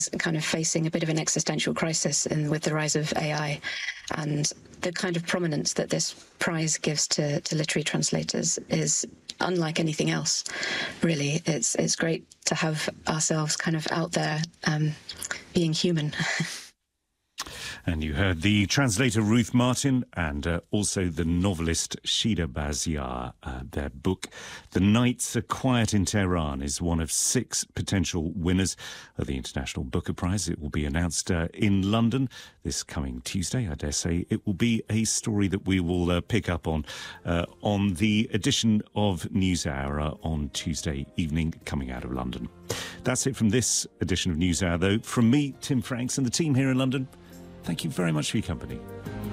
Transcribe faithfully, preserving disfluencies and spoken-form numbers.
kind of facing a bit of an existential crisis in, with the rise of A I, and the kind of prominence that this prize gives to, to literary translators is unlike anything else, really. It's, it's great to have ourselves kind of out there um, being human. And you heard the translator Ruth Martin and uh, also the novelist Shida Baziar. Uh, their book, The Nights Are Quiet in Tehran, is one of six potential winners of the International Booker Prize. It will be announced uh, in London this coming Tuesday. I dare say it will be a story that we will uh, pick up on uh, on the edition of NewsHour uh, on Tuesday evening coming out of London. That's it from this edition of NewsHour, though. From me, Tim Franks, and the team here in London, thank you very much for your company.